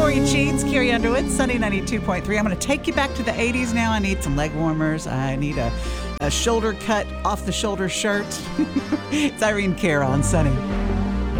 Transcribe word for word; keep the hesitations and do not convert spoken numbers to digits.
Lori Cheats, Carrie Underwood, Sunny ninety-two point three. I'm going to take you back to the eighties now. I need some leg warmers. I need a, a shoulder cut, off the shoulder shirt. It's Irene Cara on Sunny.